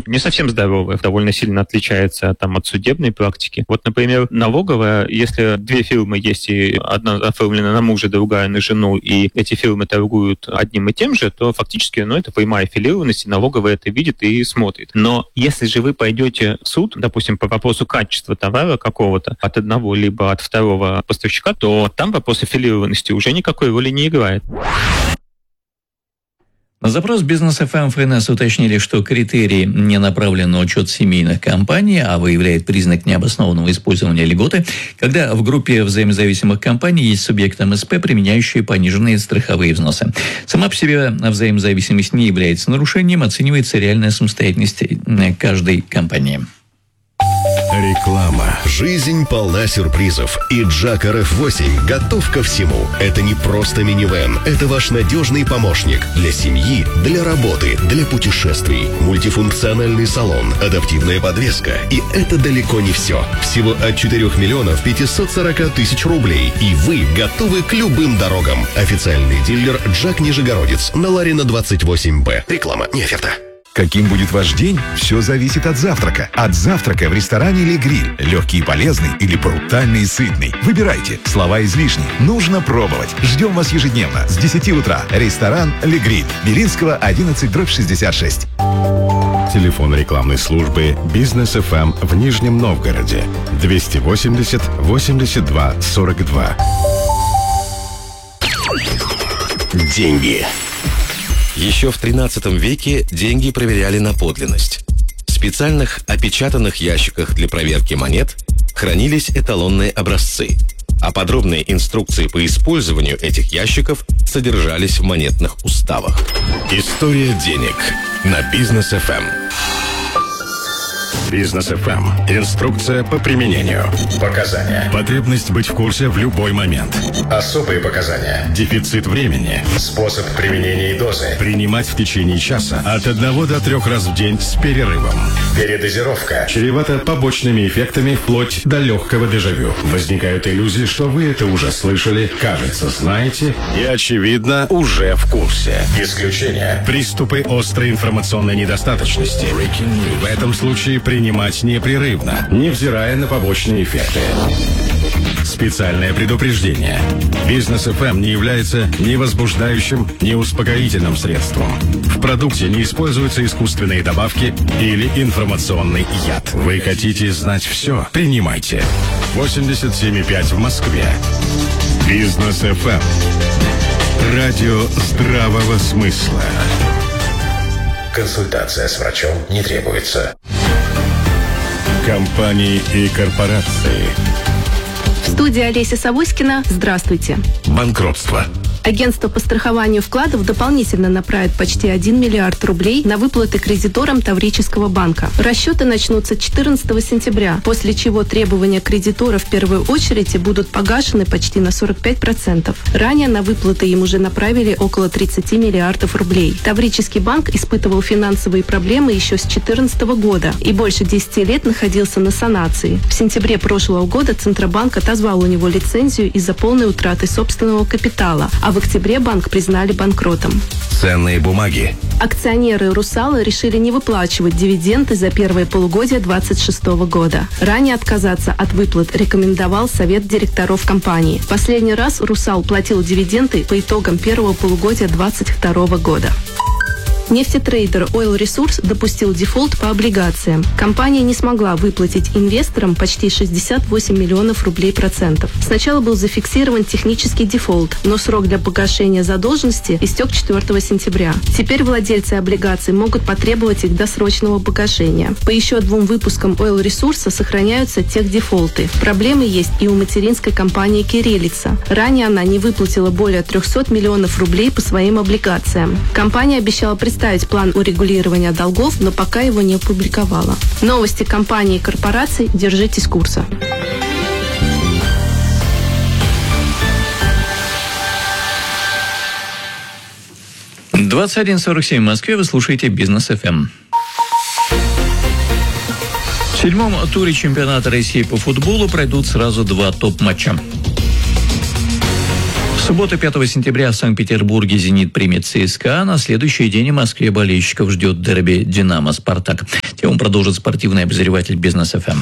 не совсем здоровая, довольно сильно отличается там от судебной практики. Вот, например, налоговая, если две фирмы есть, и одна оформлена на мужа, другая на жену, и эти фирмы торгуют одним и тем же, то фактически, это прямая аффилированность, и налоговая это видит и смотрит. Но если же вы пойдете в суд, допустим, по вопросу качества товара какого-то от одного либо от второго поставщика, то там вопрос аффилированности уже никакой роли не играет. На запрос Бизнес FM ФНС уточнили, что критерий не направлен на учет семейных компаний, а выявляет признак необоснованного использования льготы, когда в группе взаимозависимых компаний есть субъект МСП, применяющий пониженные страховые взносы. Сама по себе взаимозависимость не является нарушением, оценивается реальная самостоятельность каждой компании. Реклама. Жизнь полна сюрпризов, и Джак RF8 готов ко всему. Это не просто минивэн, это ваш надежный помощник для семьи, для работы, для путешествий. Мультифункциональный салон, адаптивная подвеска. И это далеко не все. Всего от 4 миллионов 540 тысяч рублей. И вы готовы к любым дорогам. Официальный дилер Джак Нижегородец на Ларина 28Б. Реклама, не оферта. Каким будет ваш день, все зависит от завтрака. От завтрака в ресторане «Ле Гриль». Легкий и полезный или брутальный и сытный. Выбирайте. Слова излишни. Нужно пробовать. Ждем вас ежедневно с 10 утра. Ресторан «Ле Гриль». Белинского, 11/66. Телефон рекламной службы «Бизнес FM» в Нижнем Новгороде. 280 82 42. Деньги. Еще в 13 веке деньги проверяли на подлинность. В специальных опечатанных ящиках для проверки монет хранились эталонные образцы, а подробные инструкции по использованию этих ящиков содержались в монетных уставах. История денег на Бизнес FM. Бизнес FM. Инструкция по применению. Показания. Потребность быть в курсе в любой момент. Особые показания. Дефицит времени. Способ применения и дозы. Принимать в течение часа от 1 до 3 раз в день с перерывом. Передозировка. Чревата побочными эффектами вплоть до легкого дежавю. Возникают иллюзии, что вы это уже слышали, кажется, знаете и, очевидно, уже в курсе. Исключение. Приступы острой информационной недостаточности. В этом случае принимать непрерывно, невзирая на побочные эффекты. Специальное предупреждение. Бизнес FM не является ни возбуждающим, ни успокоительным средством. В продукте не используются искусственные добавки или информационный яд. Вы хотите знать все? Принимайте. 87,5 в Москве. Бизнес FM. Радио здравого смысла. Консультация с врачом не требуется. Компании и корпорации. В студии Олеся Савоськина. Здравствуйте. Банкротство. Агентство по страхованию вкладов дополнительно направит почти 1 миллиард рублей на выплаты кредиторам Таврического банка. Расчеты начнутся 14 сентября, после чего требования кредиторов в первую очередь будут погашены почти на 45%. Ранее на выплаты им уже направили около 30 миллиардов рублей. Таврический банк испытывал финансовые проблемы еще с 2014 года и больше 10 лет находился на санации. В сентябре прошлого года Центробанк отозвал у него лицензию из-за полной утраты собственного капитала, а в октябре банк признали банкротом. Ценные бумаги. Акционеры «Русала» решили не выплачивать дивиденды за первое полугодие 2026 года. Ранее отказаться от выплат рекомендовал совет директоров компании. Последний раз «Русал» платил дивиденды по итогам первого полугодия 2022 года. Нефтетрейдер Oil Resource допустил дефолт по облигациям. Компания не смогла выплатить инвесторам почти 68 миллионов рублей процентов. Сначала был зафиксирован технический дефолт, но срок для погашения задолженности истек 4 сентября. Теперь владельцы облигаций могут потребовать их досрочного погашения. По еще 2 выпускам Oil Resource сохраняются техдефолты. Проблемы есть и у материнской компании «Кириллица». Ранее она не выплатила более 300 миллионов рублей по своим облигациям. Компания обещала представить план урегулирования долгов, но пока его не опубликовала. Новости компаний и корпораций. Держитесь курса. — 21:47 в Москве. Вы слушаете Бизнес FM. В 7-м туре чемпионата России по футболу пройдут сразу 2 топ-матча. В Суббота, 5 сентября в Санкт-Петербурге «Зенит» примет ЦСКА. На следующий день в Москве болельщиков ждет дерби «Динамо-Спартак». Тему продолжит спортивный обозреватель «Бизнес ФМ».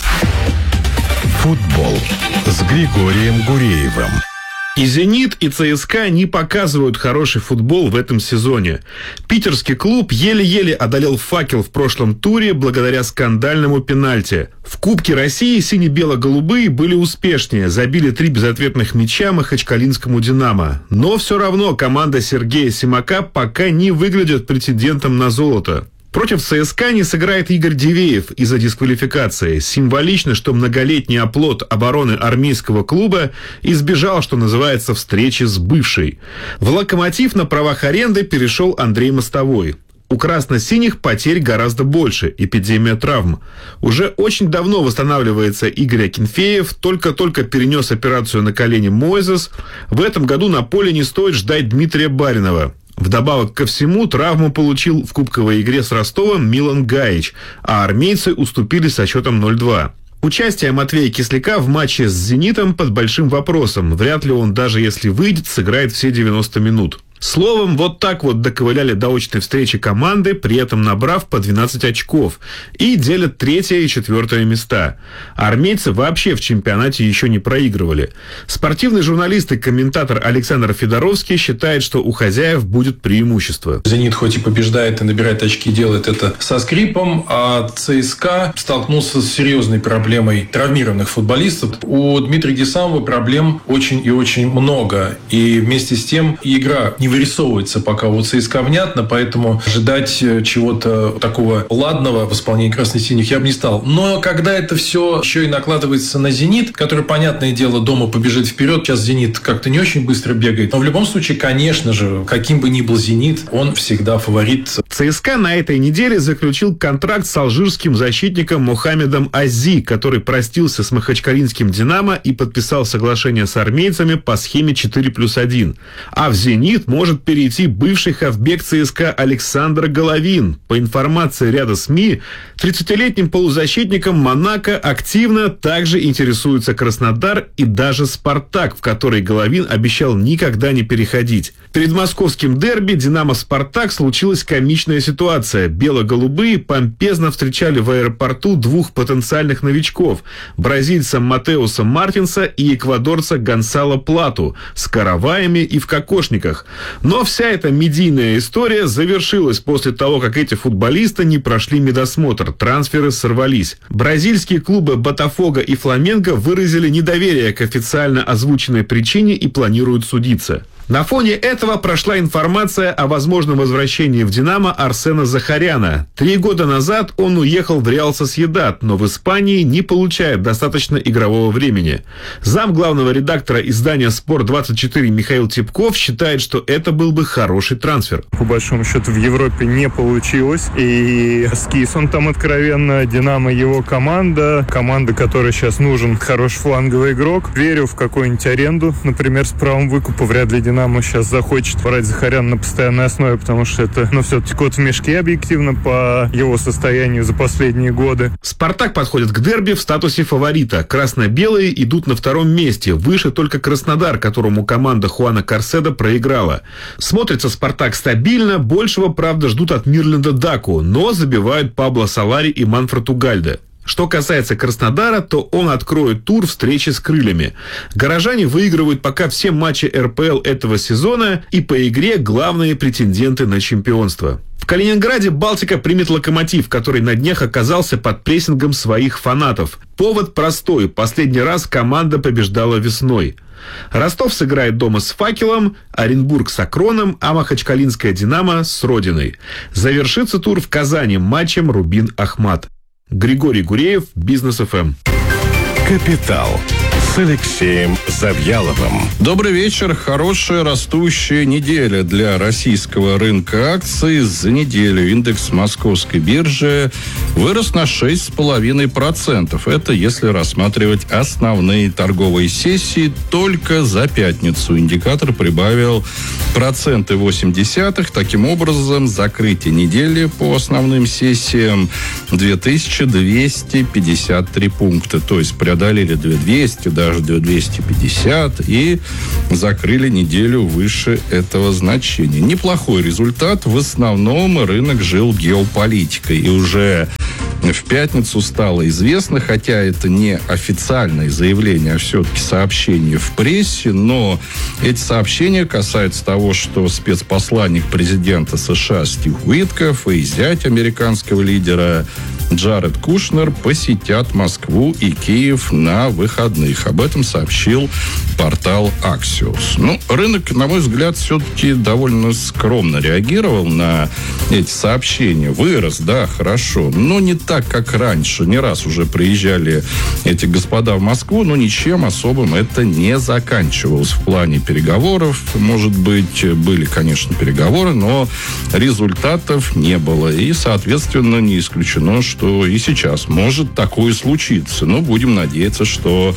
Футбол с Григорием Гуреевым. И «Зенит», и ЦСКА не показывают хороший футбол в этом сезоне. Питерский клуб еле-еле одолел «Факел» в прошлом туре благодаря скандальному пенальти. В Кубке России сине-бело-голубые были успешнее, забили 3 безответных мяча махачкалинскому «Динамо». Но все равно команда Сергея Симака пока не выглядит претендентом на золото. Против ЦСКА не сыграет Игорь Дивеев из-за дисквалификации. Символично, что многолетний оплот обороны армейского клуба избежал, что называется, встречи с бывшей. В «Локомотив» на правах аренды перешел Андрей Мостовой. У красно-синих потерь гораздо больше, эпидемия травм. Уже очень давно восстанавливается Игорь Акинфеев, только-только перенес операцию на колене Мойзес. В этом году на поле не стоит ждать Дмитрия Баринова. Вдобавок ко всему, травму получил в кубковой игре с Ростовом Милан Гаич, а армейцы уступили со счетом 0-2. Участие Матвея Кисляка в матче с «Зенитом» под большим вопросом. Вряд ли он, даже если выйдет, сыграет все 90 минут. Словом, вот так вот доковыляли до очной встречи команды, при этом набрав по 12 очков, и делят 3 и 4 места. Армейцы вообще в чемпионате еще не проигрывали. Спортивный журналист и комментатор Александр Федоровский считает, что у хозяев будет преимущество. «Зенит» хоть и побеждает и набирает очки, делает это со скрипом, а ЦСКА столкнулся с серьезной проблемой травмированных футболистов. У Дмитрия Гесамова проблем очень и очень много, и вместе с тем игра не вырисовывается пока у ЦСКА внятно, поэтому ожидать чего-то такого ладного в исполнении красно-синих я бы не стал. Но когда это все еще и накладывается на «Зенит», который, понятное дело, дома побежит вперед, сейчас «Зенит» как-то не очень быстро бегает, но в любом случае, конечно же, каким бы ни был «Зенит», он всегда фаворит. ЦСКА на этой неделе заключил контракт с алжирским защитником Мохаммедом Ази, который простился с махачкалинским «Динамо» и подписал соглашение с армейцами по схеме 4+1. А в «Зенит» может перейти бывший хавбек ЦСКА Александр Головин. По информации ряда СМИ, 30-летним полузащитником Монако активно также интересуется Краснодар и даже «Спартак», в который Головин обещал никогда не переходить. Перед московским дерби «Динамо-Спартак» случилась комичная ситуация. Бело-голубые помпезно встречали в аэропорту 2 потенциальных новичков – бразильца Матеуса Мартинса и эквадорца Гонсало Плату с караваями и в кокошниках. Но вся эта медийная история завершилась после того, как эти футболисты не прошли медосмотр, трансферы сорвались. Бразильские клубы «Ботафого» и «Фламенго» выразили недоверие к официально озвученной причине и планируют судиться. На фоне этого прошла информация о возможном возвращении в «Динамо» Арсена Захаряна. 3 года назад он уехал в «Реал Сосьедад», но в Испании не получает достаточно игрового времени. Зам главного редактора издания «Спорт-24» Михаил Типков считает, что это был бы хороший трансфер. По большому счету в Европе не получилось. И скис он там откровенно. «Динамо» его команда, которой сейчас нужен хороший фланговый игрок. Верю в какую-нибудь аренду, например, с правом выкупа. Вряд ли «Динамо» сейчас захочет брать Захаряна на постоянной основе, потому что это, все-таки кот в мешке объективно по его состоянию за последние годы. «Спартак» подходит к дерби в статусе фаворита. Красно-белые идут на 2-м месте. Выше только Краснодар, которому команда Хуана Карседо проиграла. Смотрится «Спартак» стабильно. Большего, правда, ждут от Мирленда Даку, но забивают Пабло Солари и Манфред Угальде. Что касается Краснодара, то он откроет тур встречи с крыльями. Горожане выигрывают пока все матчи РПЛ этого сезона и по игре главные претенденты на чемпионство. В Калининграде «Балтика» примет «Локомотив», который на днях оказался под прессингом своих фанатов. Повод простой. Последний раз команда побеждала весной. Ростов сыграет дома с «Факелом», Оренбург с «Акроном», а махачкалинская «Динамо» с «Родиной». Завершится тур в Казани матчем «Рубин-Ахмат». Григорий Гуреев, Бизнес ФМ. «Капитал» с Алексеем Завьяловым. Добрый вечер. Хорошая растущая неделя для российского рынка акций. За неделю индекс московской биржи вырос на 6,5%. Это если рассматривать основные торговые сессии. Только за пятницу индикатор прибавил 0,8%. Таким образом, закрытие недели по основным сессиям 2253 пункта. То есть преодолели 2200, даже даже 250, и закрыли неделю выше этого значения. Неплохой результат. В основном рынок жил геополитикой. И уже в пятницу стало известно, хотя это не официальное заявление, а все-таки сообщение в прессе, но эти сообщения касаются того, что спецпосланник президента США Стив Уитков и зять американского лидера Джаред Кушнер посетят Москву и Киев на выходных. Об этом сообщил портал Axios. Рынок, на мой взгляд, все-таки довольно скромно реагировал на эти сообщения. Вырос, да, хорошо, но не так, как раньше. Не раз уже приезжали эти господа в Москву, но ничем особым это не заканчивалось в плане переговоров. Может быть, были, конечно, переговоры, но результатов не было. И, соответственно, не исключено, что и сейчас может такое случиться. Но будем надеяться, что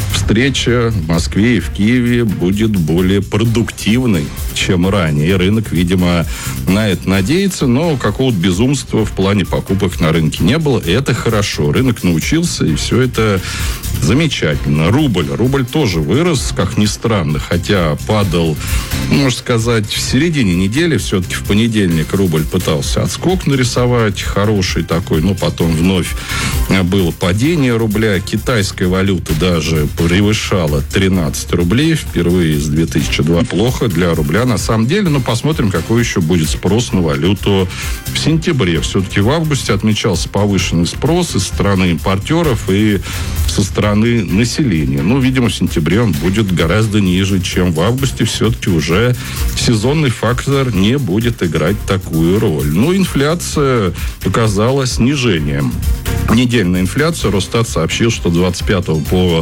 встреча в Москве и в Киеве будет более продуктивной, чем ранее. И рынок, видимо, на это надеется, но какого-то безумства в плане покупок на рынке не было. И это хорошо. Рынок научился, и все это замечательно. Рубль тоже вырос, как ни странно, хотя падал, можно сказать, в середине недели. Все-таки в понедельник рубль пытался отскок нарисовать, хороший такой, но потом вновь было падение рубля. Китайская валюта даже превышала 13 рублей впервые с 2002. Плохо для рубля на самом деле, но посмотрим, какой еще будет спрос на валюту в сентябре. Все-таки в августе отмечался повышенный спрос из стороны импортеров и со стороны населения. Видимо, в сентябре он будет гораздо ниже, чем в августе. Все-таки уже сезонный фактор не будет играть такую роль. Инфляция показала снижение. Недельная инфляция. Росстат сообщил, что 25 по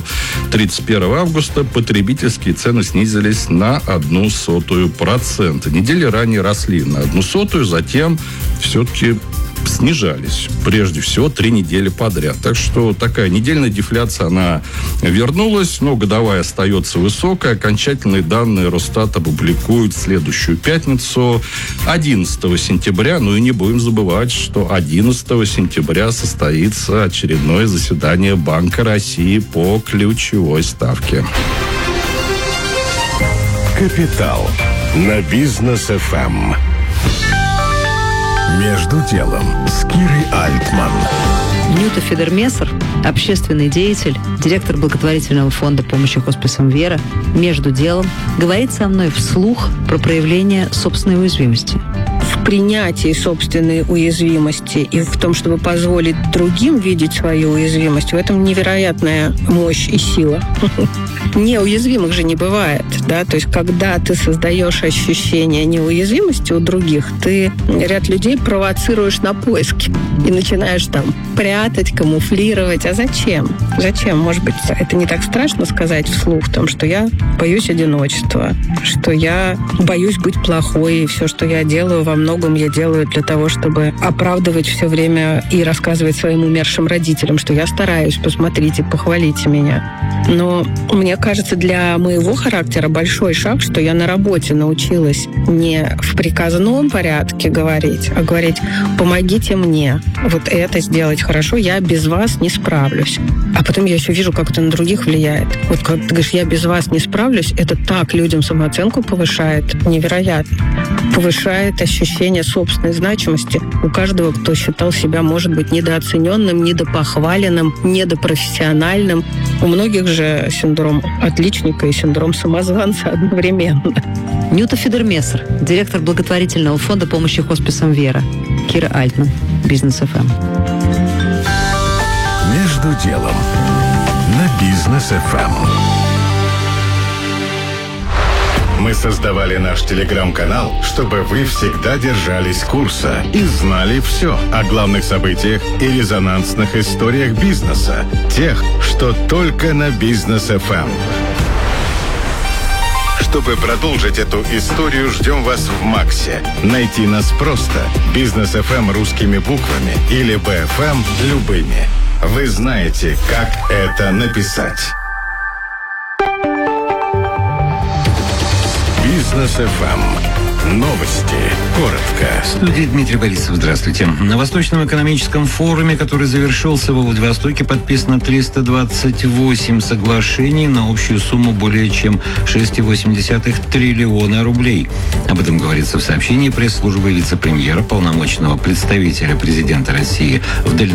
31 августа потребительские цены снизились на 0,01%. Недели ранее росли на 0,01%, затем все-таки снижались. Прежде всего, 3 недели подряд. Так что такая недельная дефляция, она вернулась, но годовая остается высокой. Окончательные данные Росстат опубликуют в следующую пятницу, 11 сентября. И не будем забывать, что 11 сентября состоится очередное заседание Банка России по ключевой ставке. Капитал на Бизнес-ФМ. Между делом с Кирой Альтман. Нюта Федермессер, общественный деятель, директор благотворительного фонда помощи хосписам «Вера», между делом, говорит со мной вслух про проявление собственной уязвимости. В принятии собственной уязвимости и в том, чтобы позволить другим видеть свою уязвимость, в этом невероятная мощь и сила. Неуязвимых же не бывает, да, то есть когда ты создаешь ощущение неуязвимости у других, ты ряд людей провоцируешь на поиски и начинаешь там прятать, камуфлировать. А зачем? Зачем? Может быть, это не так страшно сказать вслух, том, что я боюсь одиночества, что я боюсь быть плохой, и все, что я делаю, во многом я делаю для того, чтобы оправдывать все время и рассказывать своим умершим родителям, что я стараюсь, посмотрите, похвалите меня. Но мне кажется, для моего характера большой шаг, что я на работе научилась не в приказном порядке говорить, а говорить: помогите мне вот это сделать хорошо, я без вас не справлюсь. А потом я еще вижу, как это на других влияет. Вот когда ты говоришь: я без вас не справлюсь, это так людям самооценку повышает, невероятно. Повышает ощущение собственной значимости у каждого, кто считал себя, может быть, недооцененным, недопохваленным, недопрофессиональным. У многих же синдром отличника и синдром самозванца одновременно. Нюта Федермессер, директор благотворительного фонда помощи хосписам «Вера». Кира Альтман, Бизнес-ФМ. Между делом на Бизнес-ФМ. Мы создавали наш телеграм-канал, чтобы вы всегда держались курса и знали все о главных событиях и резонансных историях бизнеса. Тех, что только на Бизнес-ФМ. Чтобы продолжить эту историю, ждем вас в Максе. Найти нас просто. Бизнес-ФМ русскими буквами или БФМ любыми. Вы знаете, как это написать. Бизнес-ФМ. Новости. Коротко. В студии Дмитрий Борисов. Здравствуйте. На Восточном экономическом форуме, который завершился во Владивостоке, подписано 328 соглашений на общую сумму более чем 6,8 триллиона рублей. Об этом говорится в сообщении пресс-службы вице-премьера, полномочного представителя президента России в